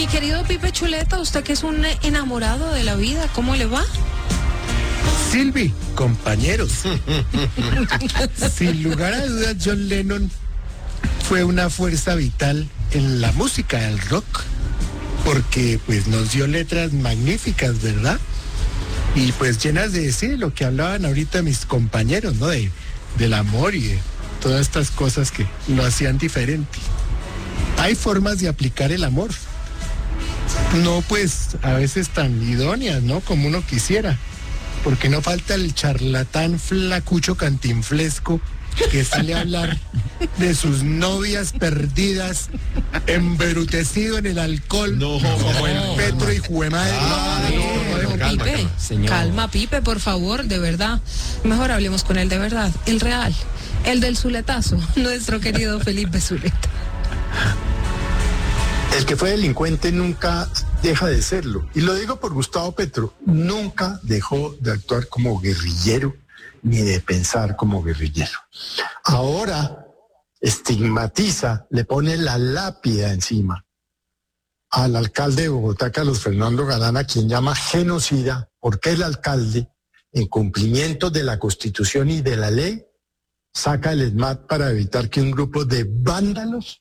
Mi querido Pipe Chuleta, usted que es un enamorado de la vida, ¿cómo le va? Silvi, compañeros. Sin lugar a dudas, John Lennon fue una fuerza vital en la música del rock, porque pues nos dio letras magníficas, ¿verdad? Y pues llenas de sí, lo que hablaban ahorita mis compañeros, ¿no? Del amor y de todas estas cosas que lo hacían diferente. Hay formas de aplicar el amor, no pues a veces tan idóneas, ¿no? Como uno quisiera, porque no falta el charlatán flacucho cantinflesco que sale a hablar de sus novias perdidas, embrutecido en el alcohol, como el Petro y Juemadre. Pipe, calma, Pipe, por favor, de verdad. Mejor hablemos con él de verdad, el real, el del Zuletazo, nuestro querido Felipe Zuleta. El que fue delincuente nunca deja de serlo. Y lo digo por Gustavo Petro, nunca dejó de actuar como guerrillero ni de pensar como guerrillero. Ahora estigmatiza, le pone la lápida encima al alcalde de Bogotá, Carlos Fernando Galán, a quien llama genocida, porque el alcalde, en cumplimiento de la Constitución y de la ley, saca el ESMAD para evitar que un grupo de vándalos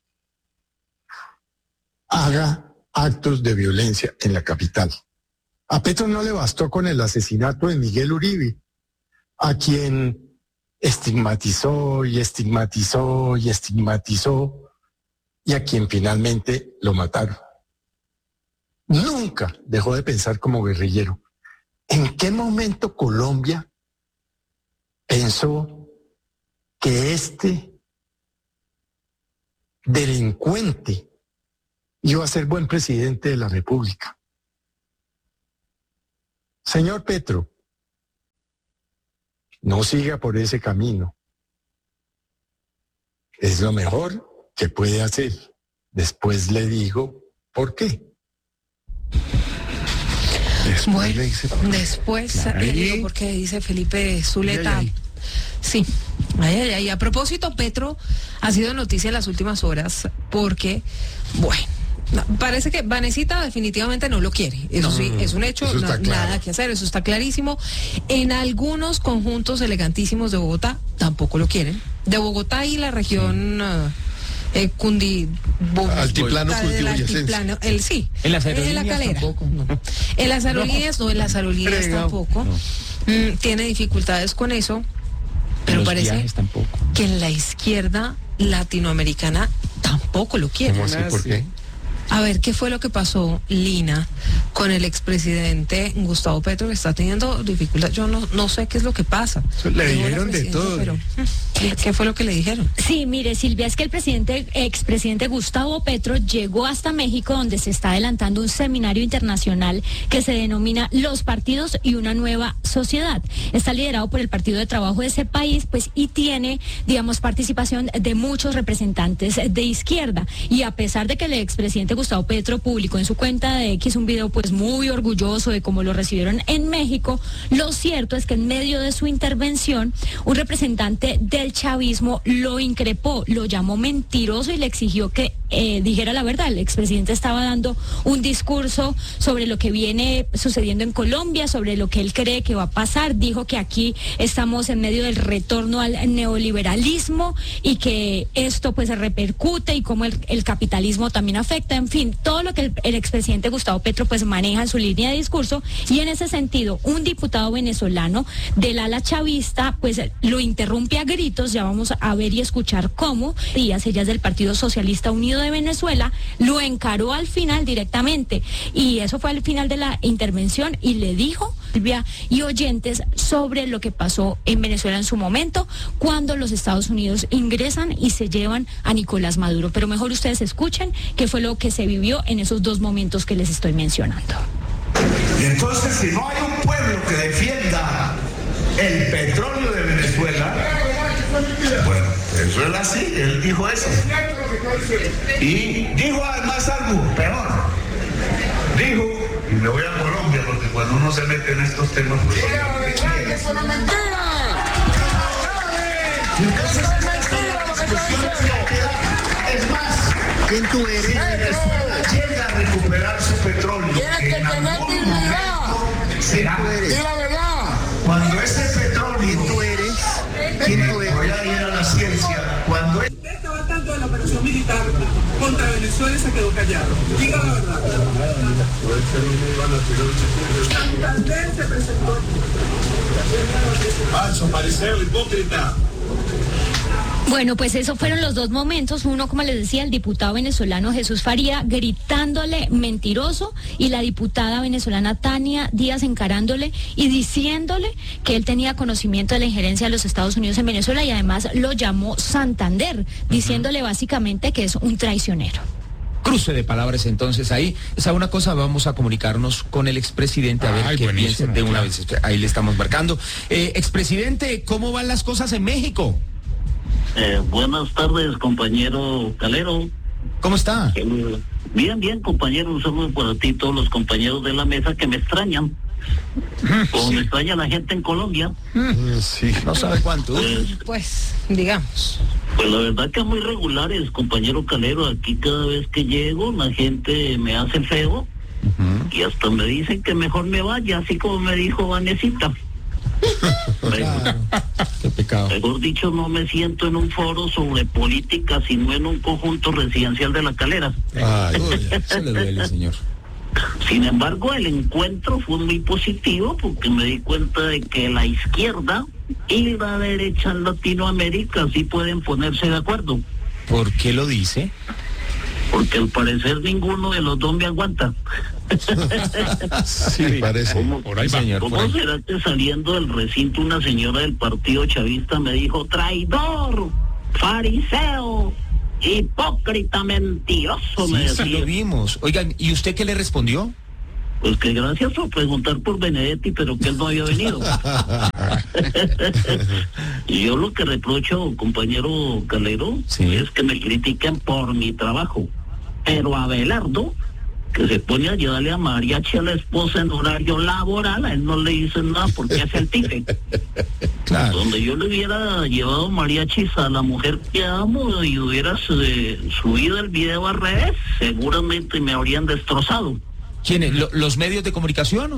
haga actos de violencia en la capital. A Petro no le bastó con el asesinato de Miguel Uribe, a quien estigmatizó y estigmatizó y estigmatizó, y a quien finalmente lo mataron. Nunca dejó de pensar como guerrillero. ¿En qué momento Colombia pensó que este delincuente iba a ser buen presidente de la República? Señor Petro, no siga por ese camino. Es lo mejor que puede hacer. Después le digo por qué. Después le digo por qué, dice Felipe Zuleta. Sí, a propósito, Petro ha sido noticia en las últimas horas porque, bueno, parece que Vanesita definitivamente no lo quiere. Eso sí, es un hecho, nada que hacer, eso está clarísimo. En algunos conjuntos elegantísimos de Bogotá tampoco lo quieren. De Bogotá y la región altiplano, sí. En las aerolíneas en la calera. Tampoco. No. En las aerolíneas no, en las aerolíneas tampoco. No. Tiene dificultades con eso. Pero parece que en la izquierda latinoamericana tampoco lo quieren. ¿Cómo así? ¿Por qué? A ver, ¿qué fue lo que pasó, Lina, con el expresidente Gustavo Petro, que está teniendo dificultad? Yo no sé qué es lo que pasa. Le dijeron de todo. Pero, ¿qué fue lo que le dijeron? Sí, mire, Silvia, es que el expresidente Gustavo Petro llegó hasta México, donde se está adelantando un seminario internacional que se denomina Los Partidos y una Nueva Sociedad. Está liderado por el Partido de Trabajo de ese país, pues, y tiene, digamos, participación de muchos representantes de izquierda. Y a pesar de que el expresidente Gustavo Petro publicó en su cuenta de X un video pues muy orgulloso de cómo lo recibieron en México, lo cierto es que en medio de su intervención un representante del chavismo lo increpó, lo llamó mentiroso y le exigió que dijera la verdad. El expresidente estaba dando un discurso sobre lo que viene sucediendo en Colombia, sobre lo que él cree que va a pasar. Dijo que aquí estamos en medio del retorno al neoliberalismo y que esto pues se repercute y cómo el capitalismo también afecta. En fin, todo lo que el expresidente Gustavo Petro pues maneja en su línea de discurso, y en ese sentido un diputado venezolano del ala chavista pues lo interrumpe a gritos. Ya vamos a ver y escuchar cómo. Díaz, ella es del Partido Socialista Unido de Venezuela, lo encaró al final directamente, y eso fue al final de la intervención, y le dijo, Silvia y oyentes, sobre lo que pasó en Venezuela en su momento, cuando los Estados Unidos ingresan y se llevan a Nicolás Maduro. Pero mejor ustedes escuchen qué fue lo que se vivió en esos dos momentos que les estoy mencionando. Y entonces, si no hay un pueblo que defienda el petróleo de Venezuela, bueno, eso es así, él dijo eso. Y dijo además algo peor. Dijo, y me voy a Colombia porque cuando uno se mete en estos temas, pues... ¡Es una mentira! Entonces es mentira lo que está diciendo. Es más, ¿quién tú eres? Llega a recuperar petróleo Tienes que en tener algún dignidad. momento será. Di la verdad. Cuando ese petróleo, ¿Quién tú eres? voy a ir a la ciencia, cuando Usted estaba tanto en la operación militar contra Venezuela y se quedó callado. Diga la verdad. Santander se presentó. falso, parecer hipócrita. Bueno, pues esos fueron los dos momentos. Uno, como les decía, el diputado venezolano Jesús Faría gritándole mentiroso y la diputada venezolana Tania Díaz encarándole y diciéndole que él tenía conocimiento de la injerencia de los Estados Unidos en Venezuela y además lo llamó Santander, diciéndole básicamente que es un traicionero. Cruce de palabras entonces ahí. ¿Sabe una cosa? Vamos a comunicarnos con el expresidente a ver qué piensa de una vez. Ahí le estamos marcando. Expresidente, ¿cómo van las cosas en México? Buenas tardes, compañero Calero. ¿Cómo está? Bien, compañero. Un saludo para ti, todos los compañeros de la mesa que me extrañan. Como me extraña la gente en Colombia. Sí. No sabe cuánto. Pues, digamos. Pues la verdad que muy regulares, compañero Calero. Aquí cada vez que llego la gente me hace feo y hasta me dicen que mejor me vaya, así como me dijo Vanesita. Claro. Qué pecado. Mejor dicho, no me siento en un foro sobre política, sino en un conjunto residencial de La Calera. Ay, Se le duele, señor. Sin embargo, el encuentro fue muy positivo porque me di cuenta de que la izquierda y la derecha en Latinoamérica sí pueden ponerse de acuerdo. ¿Por qué lo dice? Porque al parecer ninguno de los dos me aguanta. sí, parece. ¿Cómo, Por ahí va, señor, ¿cómo por ahí. será que saliendo del recinto una señora del partido chavista me dijo traidor, fariseo, hipócrita, mentiroso? Me Sí, decía. lo vimos. Oigan, ¿y usted qué le respondió? Pues que gracias por preguntar por Benedetti, pero que él no había venido. Y yo lo que reprocho, compañero Calero, Sí. es que me critiquen por mi trabajo. Pero Abelardo, que se pone a llevarle a mariachi a la esposa en horario laboral, a él no le dicen nada porque hace el ticket. Claro. Donde yo le hubiera llevado mariachis a la mujer que amo y hubiera subido el video al revés, seguramente me habrían destrozado. ¿Quiénes? ¿Los medios de comunicación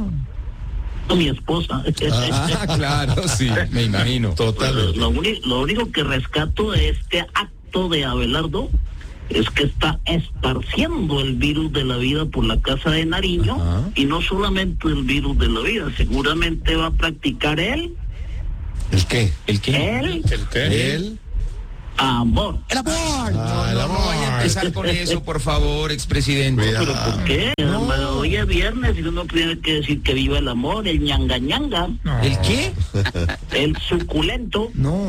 o? Mi esposa. Claro, sí, me imagino. Totalmente. Lo único que rescato de este acto de Abelardo es que está esparciendo el virus de la vida por la casa de Nariño. Ajá. Y no solamente el virus de la vida, seguramente va a practicar él ¿El qué? ¿El qué? ¿El? amor. El amor. el amor. No vaya a empezar con eso, por favor, expresidente. Cuidado. ¿Pero por qué? Hoy es viernes y uno tiene que decir que viva el amor, el ñanga ñanga, ¿El qué? el suculento. No.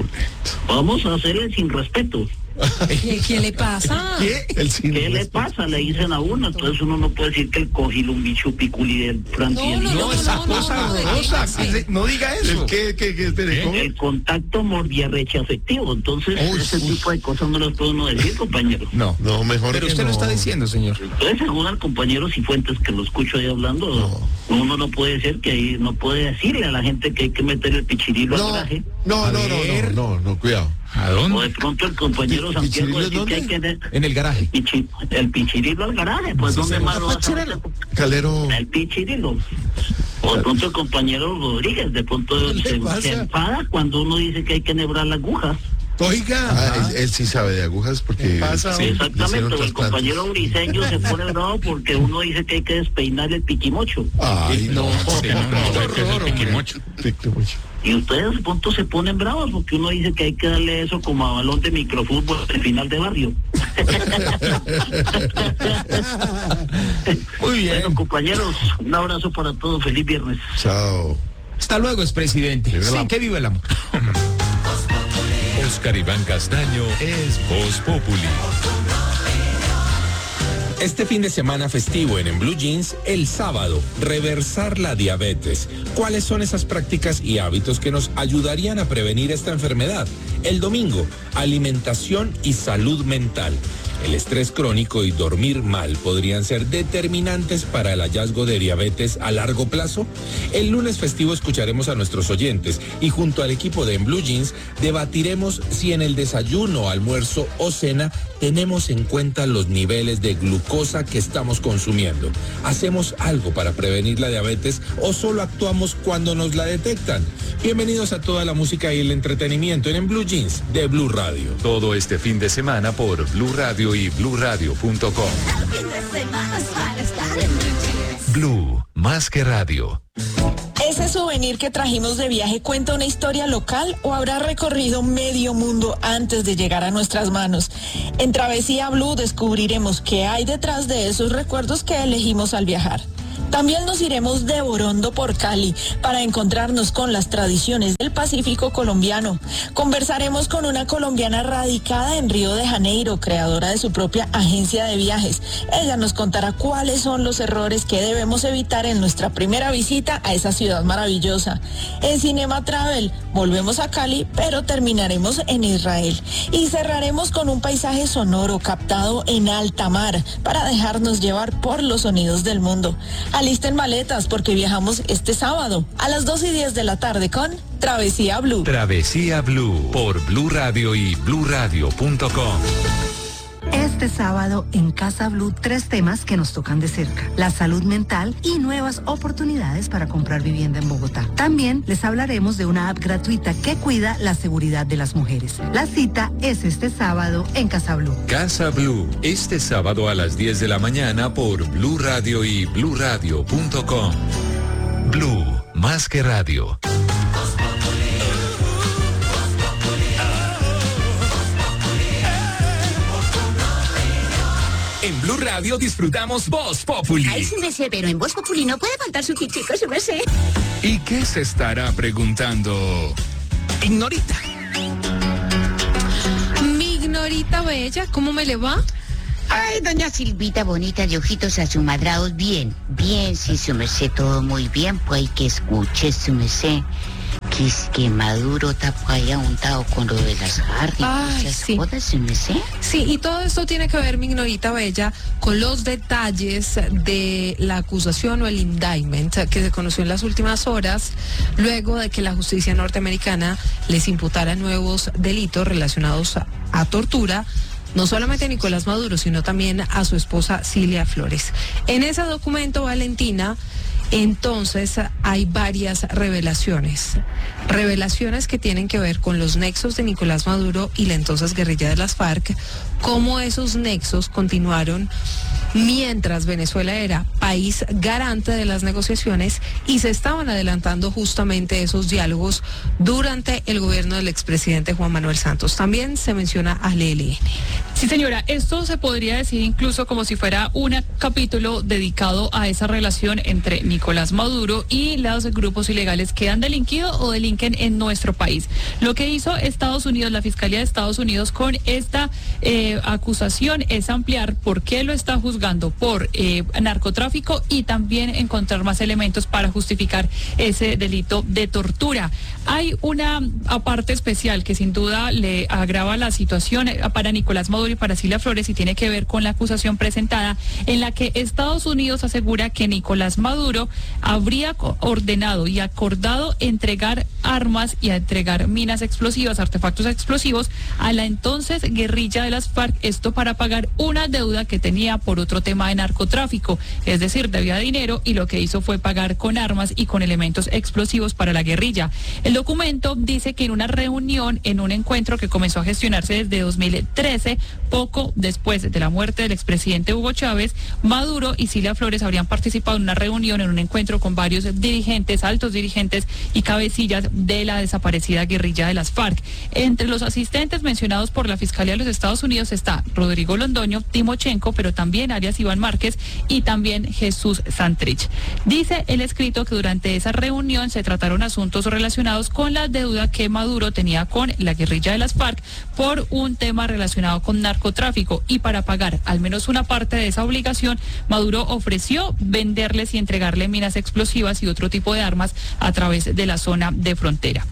Vamos a hacerle sin respeto. ¿Qué le pasa? El cine. ¿Qué le pasa? Le dicen a uno, entonces uno no puede decir que el cojilumbichu piculi del Francia. No, esa no, cosa no, horrorosa. sí. No diga eso. ¿El qué? Espere, ¿cómo? El contacto mordiarreche afectivo, entonces ese tipo de cosas no las puede uno decir, compañero. No. No, mejor Pero que usted lo no. está diciendo, señor. Entonces, según al compañero Cifuentes, que lo escucho ahí hablando, uno no puede decir que ahí, no puede decirle a la gente que hay que meter el pichirilo al garaje. No, cuidado. ¿A O de pronto el compañero Santiago ¿Pichirilo decir que hay que En el garaje. el pichirilo al garaje, pues ¿dónde más lo vas a meter? Calero. El pichirilo. O de pronto el compañero Rodríguez, de pronto le pasa? se enfada cuando uno dice que hay que enhebrar la aguja. Oiga. Él sí sabe de agujas porque... Sí, exactamente, o el compañero Briseño se pone bravo porque uno dice que hay que despeinar el piquimocho. Ay, no. Piquimocho. Y ustedes de pronto se ponen bravos porque uno dice que hay que darle eso como a balón de microfútbol al final de barrio. Muy bien. Bueno, compañeros, un abrazo para todos, feliz viernes. Chao. Hasta luego, expresidente. Viva el Sí, amor. que viva el amor. Oscar Iván Castaño es Voz Populi. Este fin de semana festivo en Blue Jeans, el sábado, reversar la diabetes. ¿Cuáles son esas prácticas y hábitos que nos ayudarían a prevenir esta enfermedad? El domingo, alimentación y salud mental. El estrés crónico y dormir mal podrían ser determinantes para el hallazgo de diabetes a largo plazo. El lunes festivo escucharemos a nuestros oyentes y junto al equipo de En Blue Jeans debatiremos si en el desayuno, almuerzo o cena tenemos en cuenta los niveles de glucosa que estamos consumiendo. ¿Hacemos algo para prevenir la diabetes o solo actuamos cuando nos la detectan? Bienvenidos a toda la música y el entretenimiento en Blue Jeans de Blue Radio. Todo este fin de semana por Blue Radio y bluradio.com. Blue, más que radio. ¿Ese souvenir que trajimos de viaje cuenta una historia local o habrá recorrido medio mundo antes de llegar a nuestras manos? En Travesía Blue descubriremos qué hay detrás de esos recuerdos que elegimos al viajar. También nos iremos de Borondo por Cali para encontrarnos con las tradiciones del Pacífico colombiano. Conversaremos con una colombiana radicada en Río de Janeiro, creadora de su propia agencia de viajes. Ella nos contará cuáles son los errores que debemos evitar en nuestra primera visita a esa ciudad maravillosa. En Cinema Travel volvemos a Cali, pero terminaremos en Israel. Y cerraremos con un paisaje sonoro captado en alta mar para dejarnos llevar por los sonidos del mundo. Alisten maletas porque viajamos este sábado a las 2:10 de la tarde con Travesía Blue. Travesía Blue por Blue Radio y bluradio.com. Este sábado en Casa Blue 3 temas que nos tocan de cerca: la salud mental y nuevas oportunidades para comprar vivienda en Bogotá. También les hablaremos de una app gratuita que cuida la seguridad de las mujeres. La cita es este sábado en Casa Blue. Casa Blue, este sábado a las 10 de la mañana por Blue Radio y bluradio.com. Blue, más que radio. En Blue Radio disfrutamos Voz Populi. Ay, sí me sé, pero en Voz Populi no puede faltar su chico, sí me sé. ¿Y qué se estará preguntando Ignorita? Mi Ignorita bella, ¿cómo me le va? Ay, doña Silvita bonita de ojitos asumadrados, bien, sí, su merced, todo muy bien, pues que escuche su merced. Que es que Maduro está por allá untado con lo de las jarras, sí. Jodas, su merced. Sí, y todo esto tiene que ver, mi Ignorita bella, con los detalles de la acusación o el indictment que se conoció en las últimas horas, luego de que la justicia norteamericana les imputara nuevos delitos relacionados a tortura, no solamente a Nicolás Maduro, sino también a su esposa Cilia Flores. En ese documento, Valentina, entonces hay varias revelaciones que tienen que ver con los nexos de Nicolás Maduro y la entonces guerrilla de las FARC, cómo esos nexos continuaron mientras Venezuela era país garante de las negociaciones y se estaban adelantando justamente esos diálogos durante el gobierno del expresidente Juan Manuel Santos. También se menciona al ELN. Sí, señora, esto se podría decir incluso como si fuera un capítulo dedicado a esa relación entre Nicolás Maduro y los grupos ilegales que han delinquido o delinquen en nuestro país. Lo que hizo Estados Unidos, la Fiscalía de Estados Unidos con esta acusación es ampliar por qué lo está juzgando por narcotráfico y también encontrar más elementos para justificar ese delito de tortura. Hay una parte especial que sin duda le agrava la situación para Nicolás Maduro y para Cilia Flores y tiene que ver con la acusación presentada en la que Estados Unidos asegura que Nicolás Maduro habría ordenado y acordado entregar armas y a entregar minas explosivas, artefactos explosivos a la entonces guerrilla de las FARC, esto para pagar una deuda que tenía por otro tema de narcotráfico, es decir, debía dinero y lo que hizo fue pagar con armas y con elementos explosivos para la guerrilla. El documento dice que en una reunión, en un encuentro que comenzó a gestionarse desde 2013, poco después de la muerte del expresidente Hugo Chávez, Maduro y Cilia Flores habrían participado en una reunión, en un encuentro con varios dirigentes, altos dirigentes y cabecillas de la desaparecida guerrilla de las FARC. Entre los asistentes mencionados por la Fiscalía de los Estados Unidos está Rodrigo Londoño, Timochenko, pero también alias Iván Márquez y también Jesús Santrich. Dice el escrito que durante esa reunión se trataron asuntos relacionados con la deuda que Maduro tenía con la guerrilla de las FARC por un tema relacionado con narcotráfico y para pagar al menos una parte de esa obligación, Maduro ofreció venderles y entregarle minas explosivas y otro tipo de armas a través de la zona de frontera.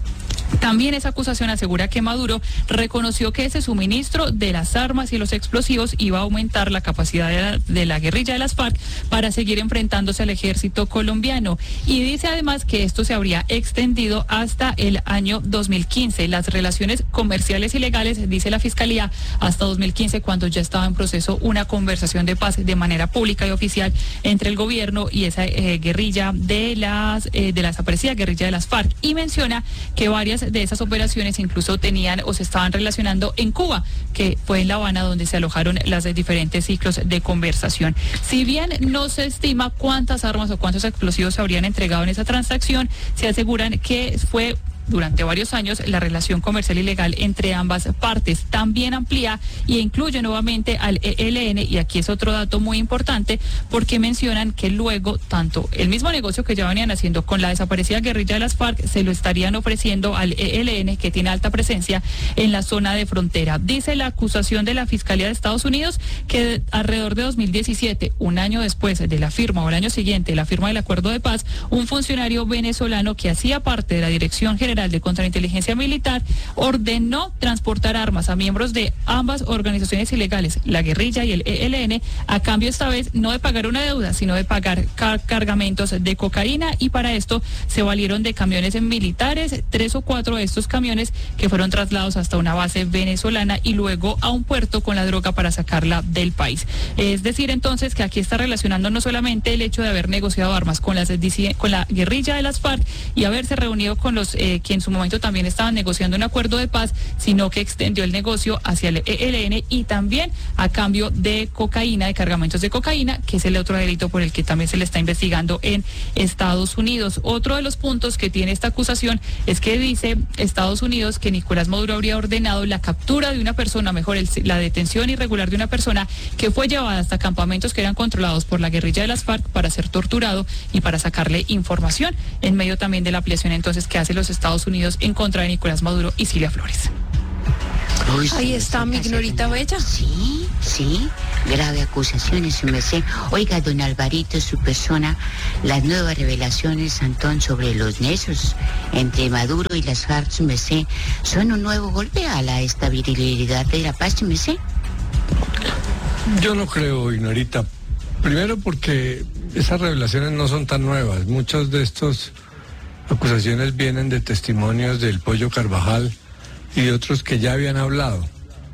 También esa acusación asegura que Maduro reconoció que ese suministro de las armas y los explosivos iba a aumentar la capacidad de la guerrilla de las FARC para seguir enfrentándose al ejército colombiano. Y dice además que esto se habría extendido hasta el año 2015. Las relaciones comerciales y legales, dice la Fiscalía, hasta 2015, cuando ya estaba en proceso una conversación de paz de manera pública y oficial entre el gobierno y esa guerrilla de la desaparecida guerrilla de las FARC. Y menciona que varias de esas operaciones incluso tenían o se estaban relacionando en Cuba, que fue en La Habana donde se alojaron las diferentes ciclos de conversación. Si bien no se estima cuántas armas o cuántos explosivos se habrían entregado en esa transacción, se aseguran que fue durante varios años la relación comercial y legal entre ambas partes. También amplía y incluye nuevamente al ELN, y aquí es otro dato muy importante porque mencionan que luego tanto el mismo negocio que ya venían haciendo con la desaparecida guerrilla de las FARC se lo estarían ofreciendo al ELN, que tiene alta presencia en la zona de frontera. Dice la acusación de la Fiscalía de Estados Unidos que alrededor de 2017, un año después de la firma o el año siguiente de la firma del acuerdo de paz, un funcionario venezolano que hacía parte de la Dirección General de Contrainteligencia Militar ordenó transportar armas a miembros de ambas organizaciones ilegales, la guerrilla y el ELN, a cambio esta vez no de pagar una deuda, sino de pagar cargamentos de cocaína, y para esto se valieron de camiones militares, 3 o 4 de estos camiones que fueron trasladados hasta una base venezolana y luego a un puerto con la droga para sacarla del país. Es decir, entonces, que aquí está relacionando no solamente el hecho de haber negociado armas con la guerrilla de las FARC y haberse reunido con los que en su momento también estaban negociando un acuerdo de paz, sino que extendió el negocio hacia el ELN y también a cambio de cocaína, de cargamentos de cocaína, que es el otro delito por el que también se le está investigando en Estados Unidos. Otro de los puntos que tiene esta acusación es que dice Estados Unidos que Nicolás Maduro habría ordenado la captura de una persona, la detención irregular de una persona que fue llevada hasta campamentos que eran controlados por la guerrilla de las FARC para ser torturado y para sacarle información, en medio también de la ampliación entonces que hace los Estados Unidos en contra de Nicolás Maduro y Cilia Flores. Ahí está mi Ignorita Bella. Sí, grave acusaciones, su merced. Oiga, don Alvarito, su persona, las nuevas revelaciones, Antón, sobre los nexos entre Maduro y las FARC, su merced, son un nuevo golpe a la estabilidad de la paz, su merced. Yo no creo, Ignorita. Primero porque esas revelaciones no son tan nuevas. Muchas de estas acusaciones vienen de testimonios del Pollo Carvajal y de otros que ya habían hablado.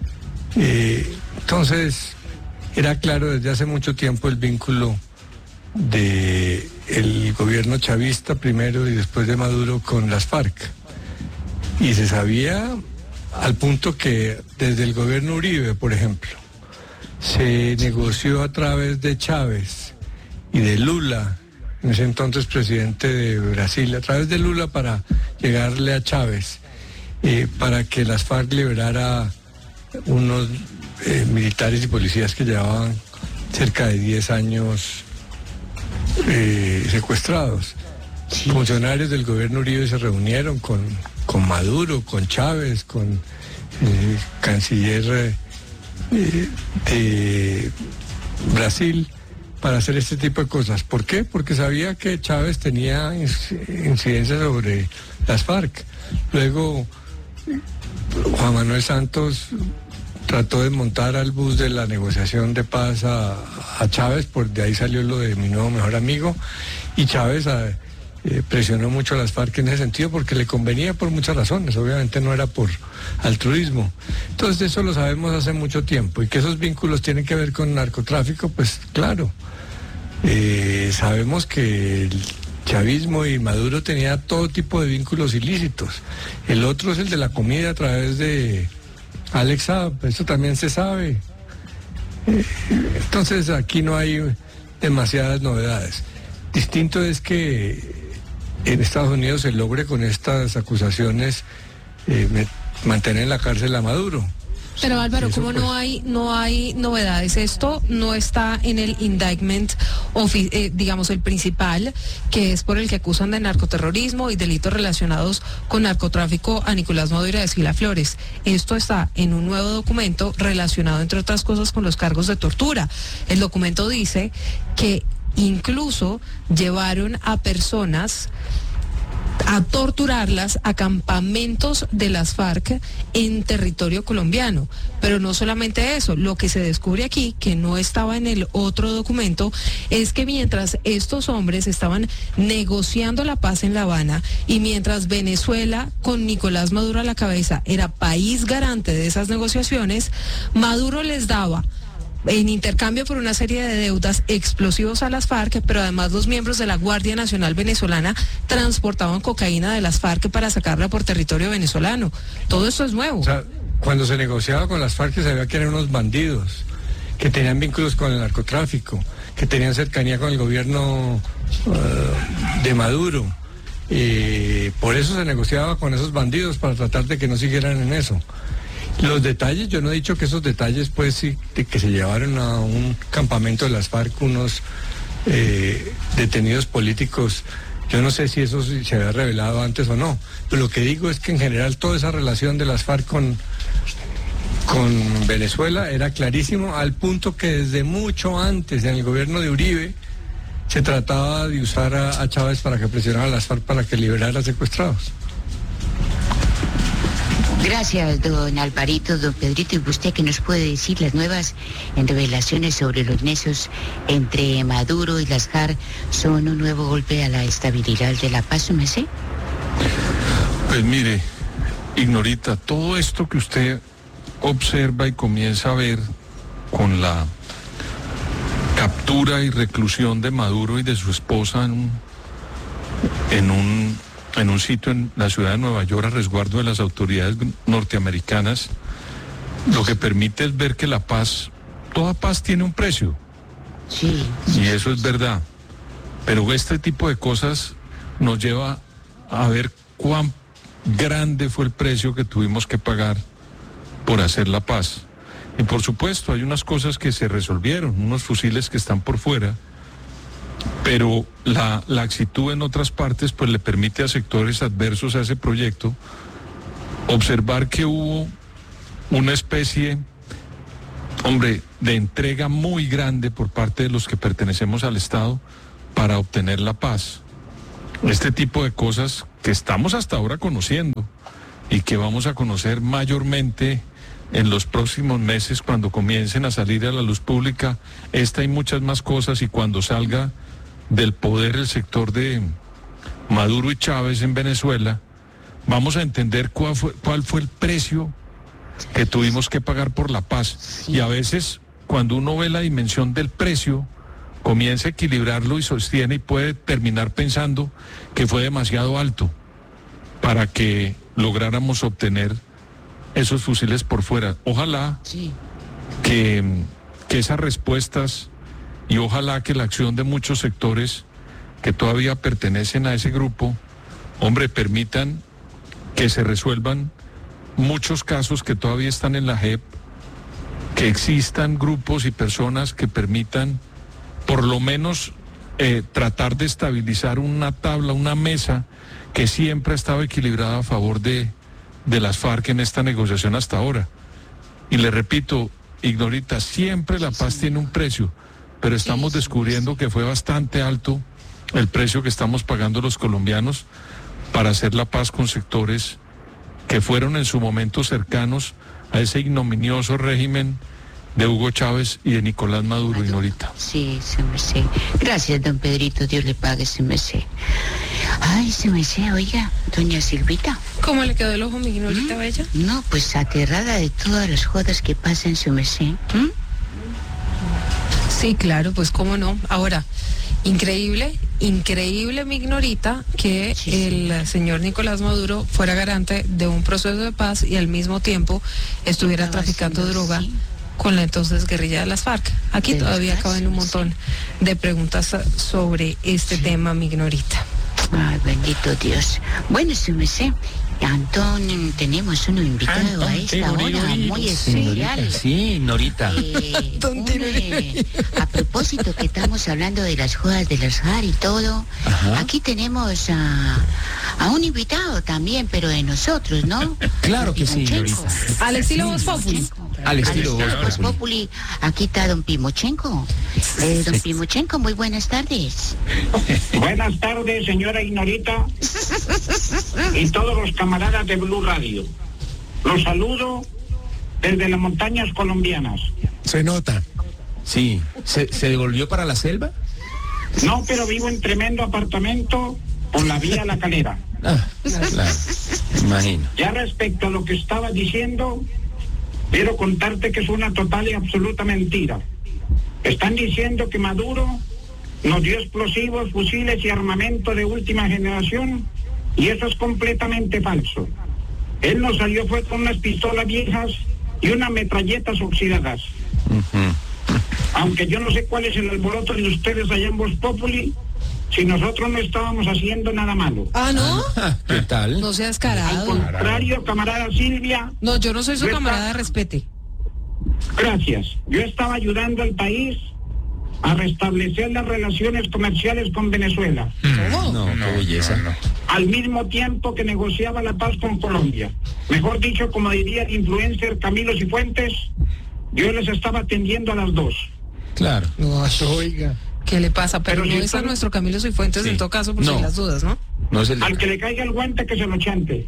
Entonces, era claro desde hace mucho tiempo el vínculo de el gobierno chavista primero y después de Maduro con las FARC. Y se sabía al punto que desde el gobierno Uribe, por ejemplo, se negoció a través de Chávez y de Lula, en ese entonces presidente de Brasil, a través de Lula para llegarle a Chávez, para que las FARC liberara unos militares y policías que llevaban cerca de 10 años secuestrados. Sí. Funcionarios del gobierno Uribe se reunieron con Maduro, con Chávez, con el canciller de Brasil, para hacer este tipo de cosas. ¿Por qué? Porque sabía que Chávez tenía incidencia sobre las FARC. Luego Juan Manuel Santos trató de montar al bus de la negociación de paz a Chávez, por de ahí salió lo de mi nuevo mejor amigo, y Chávez presionó mucho a las FARC en ese sentido porque le convenía por muchas razones, obviamente no era por altruismo. Entonces eso lo sabemos hace mucho tiempo, y que esos vínculos tienen que ver con narcotráfico, pues claro. Sabemos que el chavismo y Maduro tenía todo tipo de vínculos ilícitos. El otro es el de la comida a través de Alex Saab, eso también se sabe. Entonces aquí no hay demasiadas novedades. Distinto es que en Estados Unidos se logre con estas acusaciones mantener en la cárcel a Maduro. Pero Álvaro, ¿cómo no hay novedades? Esto no está en el indictment, digamos el principal, que es por el que acusan de narcoterrorismo y delitos relacionados con narcotráfico a Nicolás Maduro y a Cilia Flores. Esto está en un nuevo documento relacionado, entre otras cosas, con los cargos de tortura. El documento dice que incluso llevaron a personas a torturarlas a campamentos de las FARC en territorio colombiano. Pero no solamente eso, lo que se descubre aquí, que no estaba en el otro documento, es que mientras estos hombres estaban negociando la paz en La Habana y mientras Venezuela, con Nicolás Maduro a la cabeza, era país garante de esas negociaciones, Maduro les daba en intercambio por una serie de deudas explosivos a las FARC, pero además los miembros de la Guardia Nacional Venezolana transportaban cocaína de las FARC para sacarla por territorio venezolano. Todo esto es nuevo. O sea, cuando se negociaba con las FARC se sabía que eran unos bandidos, que tenían vínculos con el narcotráfico, que tenían cercanía con el gobierno de Maduro. Por eso se negociaba con esos bandidos, para tratar de que no siguieran en eso. Los detalles, yo no he dicho que esos detalles, pues sí, de que se llevaron a un campamento de las FARC unos detenidos políticos, yo no sé si eso se había revelado antes o no, pero lo que digo es que en general toda esa relación de las FARC con Venezuela era clarísimo, al punto que desde mucho antes, en el gobierno de Uribe, se trataba de usar a Chávez para que presionara a las FARC para que liberara secuestrados. Gracias, don Alvarito, don Pedrito. ¿Y usted qué nos puede decir las nuevas revelaciones sobre los nexos entre Maduro y las FARC son un nuevo golpe a la estabilidad de la paz, ¿me sé? Pues mire, Ignorita, todo esto que usted observa y comienza a ver con la captura y reclusión de Maduro y de su esposa en un sitio en la ciudad de Nueva York a resguardo de las autoridades norteamericanas, lo que permite es ver que la paz, toda paz tiene un precio. Sí. Y eso es verdad. Pero este tipo de cosas nos lleva a ver cuán grande fue el precio que tuvimos que pagar por hacer la paz. Y por supuesto hay unas cosas que se resolvieron, unos fusiles que están por fuera, pero la laxitud en otras partes pues le permite a sectores adversos a ese proyecto observar que hubo una especie, de entrega muy grande por parte de los que pertenecemos al Estado para obtener la paz. Este tipo de cosas que estamos hasta ahora conociendo y que vamos a conocer mayormente en los próximos meses cuando comiencen a salir a la luz pública, esta y muchas más cosas, y cuando salga del poder el sector de Maduro y Chávez en Venezuela, vamos a entender cuál fue el precio que tuvimos que pagar por la paz. Y a veces, cuando uno ve la dimensión del precio, comienza a equilibrarlo y sostiene y puede terminar pensando que fue demasiado alto para que lográramos obtener esos fusiles por fuera. Ojalá que esas respuestas y ojalá que la acción de muchos sectores que todavía pertenecen a ese grupo, permitan que se resuelvan muchos casos que todavía están en la JEP, que existan grupos y personas que permitan por lo menos tratar de estabilizar una tabla, una mesa que siempre ha estado equilibrada a favor de las FARC en esta negociación hasta ahora. Y le repito, Ignorita, siempre la paz tiene un precio, pero estamos descubriendo que fue bastante alto el precio que estamos pagando los colombianos para hacer la paz con sectores que fueron en su momento cercanos a ese ignominioso régimen de Hugo Chávez y de Nicolás Maduro, Ignorita. Sí, se me sé. Gracias, don Pedrito, Dios le pague, se me sé. Ay, se me sé, oiga, doña Silvita. ¿Cómo le quedó el ojo, mi Ignorita bella? No, pues aterrada de todas las jodas que pasan, se me sé. Sí, claro, pues cómo no. Ahora, increíble, mi Ignorita, que el señor Nicolás Maduro fuera garante de un proceso de paz y al mismo tiempo estuviera traficando droga con la entonces guerrilla de las FARC. Aquí todavía caben un montón de preguntas sobre este tema, mi Ignorita. Ay, bendito Dios. Bueno, se me sé. Antón, tenemos uno invitado a esta hora muy especial. Sí, Norita. A propósito que estamos hablando de las jodas de las FARC y todo, aquí tenemos a un invitado también, pero de nosotros, ¿no? Claro que sí, Norita. Al estilo Voz Populi. Al estilo Voz Populi. Aquí está don Pimochenko. Don Pimochenko, muy buenas tardes. Buenas tardes, señora Ignorita y todos los camaradas de Blue Radio. Los saludo desde las montañas colombianas. Se nota. Sí. ¿Se devolvió para la selva? No, pero vivo en tremendo apartamento por la vía La Calera. Claro. Imagino. Ya respecto a lo que estaba diciendo, quiero contarte que es una total y absoluta mentira. Están diciendo que Maduro nos dio explosivos, fusiles y armamento de última generación, y eso es completamente falso. Él nos salió fue con unas pistolas viejas y unas metralletas oxidadas. Aunque yo no sé cuál es el alboroto de ustedes allá en Voz Populi, si nosotros no estábamos haciendo nada malo. Ah, ¿no? ¿Qué tal? No seas descarado. Al contrario, camarada Silvia. No, yo no soy su camarada, respete. Gracias. Yo estaba ayudando al país a restablecer las relaciones comerciales con Venezuela. No, qué belleza. No. Al mismo tiempo que negociaba la paz con Colombia. Mejor dicho, como diría el influencer Camilo Cifuentes, yo les estaba atendiendo a las dos. Claro. No, oiga. ¿Qué le pasa? Pero si no es a nuestro Camilo Cifuentes, en todo caso, por si las dudas, ¿no? No es el al que le caiga el guante que se lo chante.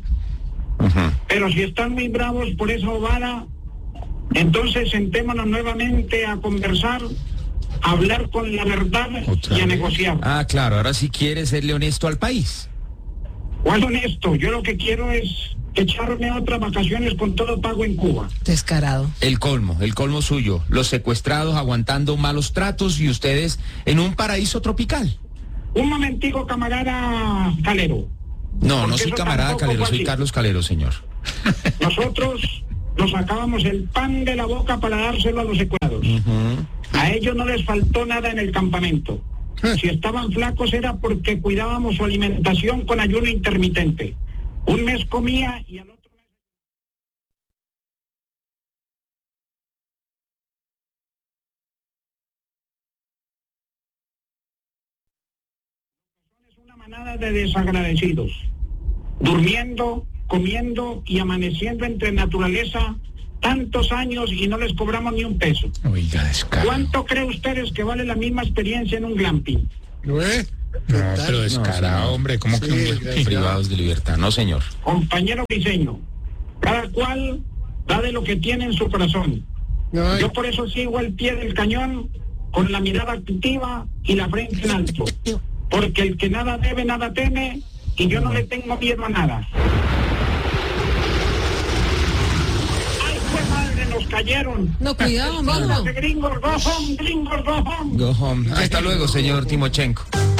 Pero si están muy bravos por esa bobada, entonces sentémonos nuevamente a conversar, a hablar con la verdad y a negociar. Ah, claro, ahora sí quiere serle honesto al país. ¿Cuál honesto? Yo lo que quiero es echarme otras vacaciones con todo pago en Cuba. Descarado. El colmo suyo. Los secuestrados aguantando malos tratos y ustedes en un paraíso tropical. Un momentico, camarada Calero. No soy camarada Calero, soy Carlos Calero, señor. Nosotros nos sacábamos el pan de la boca para dárselo a los secuestrados. A ellos no les faltó nada en el campamento. Si estaban flacos era porque cuidábamos su alimentación con ayuno intermitente. Un mes comía y al otro mes... Es una manada de desagradecidos, durmiendo, comiendo y amaneciendo entre naturaleza tantos años y no les cobramos ni un peso. Oiga, descarado. ¿Cuánto cree ustedes que vale la misma experiencia en un glamping? No, pero descarado, hombre, ¿cómo que privados de libertad? No, señor. Compañero Briceño, cada cual da de lo que tiene en su corazón. Yo por eso sigo al pie del cañón, con la mirada activa y la frente en alto. Porque el que nada debe, nada teme, y yo no le tengo miedo a nada. ¡Ay, qué madre, nos cayeron! No, cuidado, amigo. Gringos, go home, gringos, go home. Go home. Hasta luego, señor Timochenko.